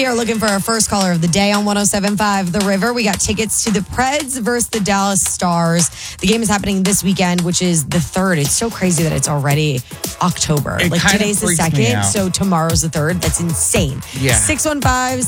We are looking for our first caller of the day on 107.5 The River. We got tickets to the Preds versus the Dallas Stars. The game is happening this weekend, which is the 3rd. It's so crazy that it's already October. It like kind of today's the freaks me 2nd, out. so tomorrow's the 3rd. That's insane. Yeah. 615